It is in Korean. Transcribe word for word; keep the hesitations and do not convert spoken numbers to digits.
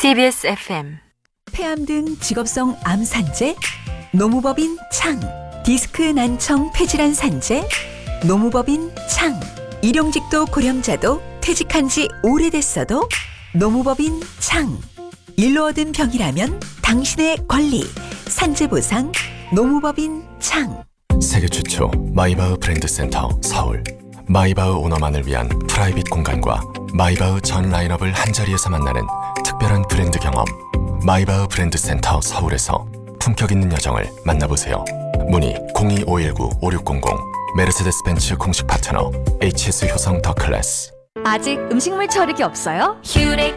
씨비에스 에프엠 폐암 등 직업성 암 산재, 노무법인 창, 디스크 난청 폐질환 산재, 노무법인 창, 일용직도 고령자도 퇴직한 지 오래됐어도 노무법인 창, 일로 얻은 병이라면 당신의 권리, 산재보상, 노무법인 창. 세계 최초 마이바흐 브랜드 센터 서울. 마이바흐 오너만을 위한 프라이빗 공간과 마이바흐 전 라인업을 한자리에서 만나는 특별한 브랜드 경험. 마이바흐 브랜드 센터 서울에서 품격 있는 여정을 만나보세요. 문의 공이 오일구 오육공공. 메르세데스 벤츠 공식 파트너 에이치에스 효성 더 클래스. 아직 음식물 처리기 없어요? 휴렉